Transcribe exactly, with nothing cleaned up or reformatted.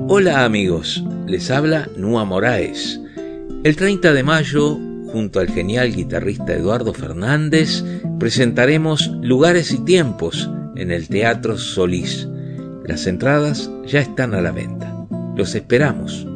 Hola amigos, les habla Nua Moraes. El treinta de mayo, junto al genial guitarrista Eduardo Fernández, presentaremos Lugares y Tiempos en el Teatro Solís. Las entradas ya están a la venta. Los esperamos.